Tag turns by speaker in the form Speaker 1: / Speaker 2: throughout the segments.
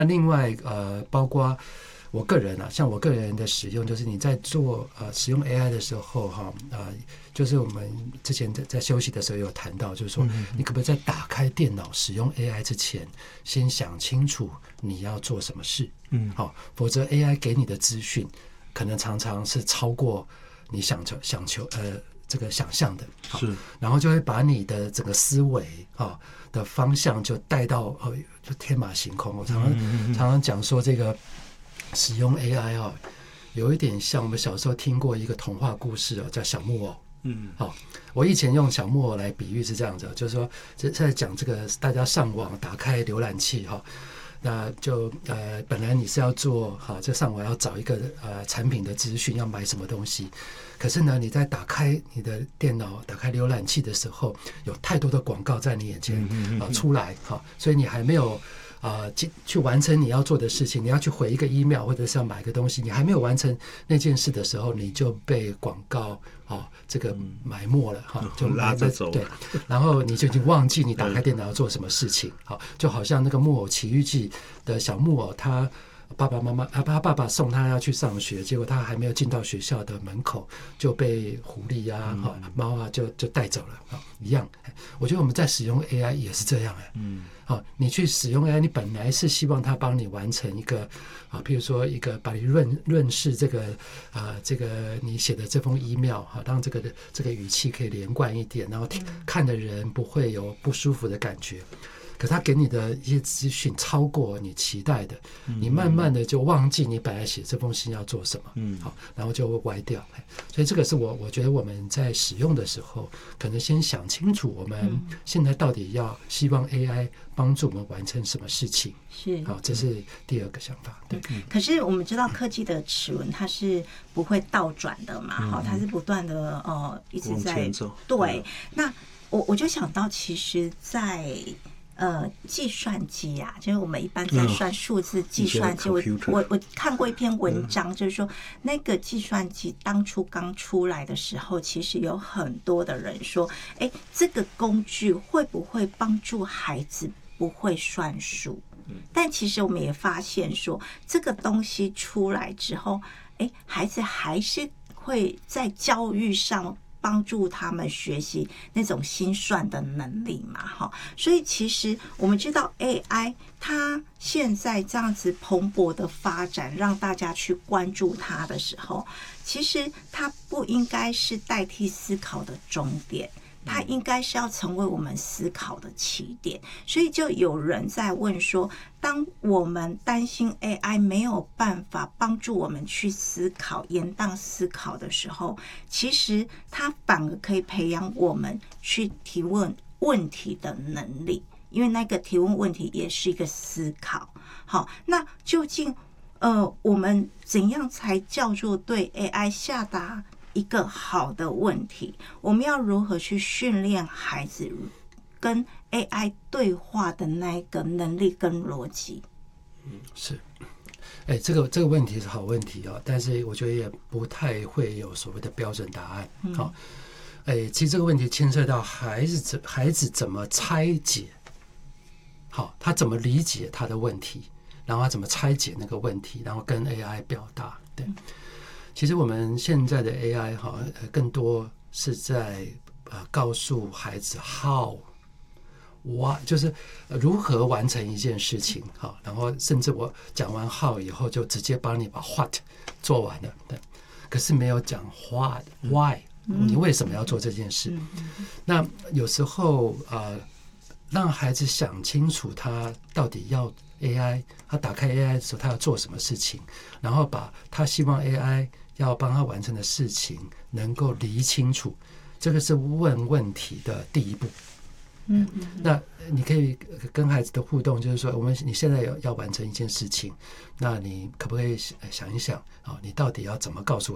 Speaker 1: 那另外包括我个人啊，像我个人的使用，就是你在做使用 AI 的时候哈就是我们之前在休息的时候有谈到，就是说你可不可以在打开电脑使用 AI 之前，先想清楚你要做什么事？好，否则 AI 给你的资讯可能常常是超过你想求这个想象的，是，然后就会把你的整个思维的方向就带到就天马行空。我常常讲说这个。使用 AI 有一点像我们小时候听过一个童话故事叫小木偶。我以前用小木偶来比喻是这样子，就是说在讲这个大家上网打开浏览器那就本来你是要做这上网要找一个产品的资讯，要买什么东西，可是呢你在打开你的电脑打开浏览器的时候，有太多的广告在你眼前出来所以你还没有去完成你要做的事情，你要去回一个 email 或者是要买个东西，你还没有完成那件事的时候，你就被广告这个埋没了就
Speaker 2: 拉着走，
Speaker 1: 对，然后你就已经忘记你打开电脑要做什么事情。就好像那个木偶奇遇记的小木偶，他爸爸送他要去上学，结果他还没有进到学校的门口就被狐狸猫就带走了一样。我觉得我们在使用 AI 也是这样你去使用 AI， 你本来是希望它帮你完成一个譬如说一个把你润饰这个你写的这封 email 让这个语气可以连贯一点，然后看的人不会有不舒服的感觉。可他给你的一些资讯超过你期待的，你慢慢的就忘记你本来写这封信要做什么，然后就会歪掉。所以这个是我觉得我们在使用的时候，可能先想清楚我们现在到底要希望 AI 帮助我们完成什么事情。
Speaker 3: 是，
Speaker 1: 这是第二个想法。对，
Speaker 3: 可是我们知道科技的齿轮它是不会倒转的嘛，它是不断的一直在对。那我就想到，其实在计算机啊，就是我们一般在算数字计算机。我看过一篇文章，就是说那个计算机当初刚出来的时候，其实有很多的人说，这个工具会不会帮助孩子不会算数？但其实我们也发现说，这个东西出来之后，孩子还是会在教育上帮助他们学习那种心算的能力嘛，所以其实我们知道 AI 它现在这样子蓬勃的发展，让大家去关注它的时候，其实它不应该是代替思考的终点，它应该是要成为我们思考的起点。所以就有人在问说，当我们担心 AI 没有办法帮助我们去思考延宕思考的时候，其实它反而可以培养我们去提问问题的能力，因为那个提问问题也是一个思考。好，那究竟我们怎样才叫做对 AI 下达一个好的问题？我们要如何去训练孩子跟 AI 对话的那个能力跟逻辑？
Speaker 1: 是，这个问题是好问题但是我觉得也不太会有所谓的标准答案。其实这个问题牵涉到孩子怎么拆解，他怎么理解他的问题，然后他怎么拆解那个问题，然后跟 AI 表达。对。其实我们现在的 AI 更多是在告诉孩子 how， 就是如何完成一件事情，然后甚至我讲完 how 以后，就直接帮你把 what 做完了，对，可是没有讲 what why， 你为什么要做这件事？那有时候让孩子想清楚他到底要 AI， 他打开 AI 的时候他要做什么事情，然后把他希望 AI要帮他完成的事情能够理清楚，这个是问问题的第一步。那你可以跟孩子的互动就是说，你现在要完成一件事情，那你可不可以想一想你到底要怎么告诉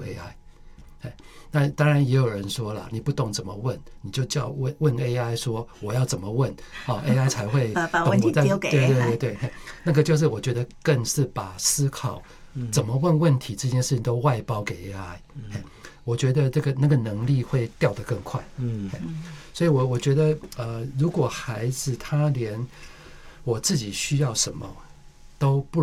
Speaker 1: AI？那当然也有人说了，你不懂怎么问，你就叫问 AI 说我要怎么问，AI 才会
Speaker 3: 把问题丢给 AI。
Speaker 1: 对，那个就是我觉得更是把思考怎么问问题这件事情都外包给 AI。我觉得那个能力会掉得更快。所以我觉得如果孩子他连我自己需要什么都不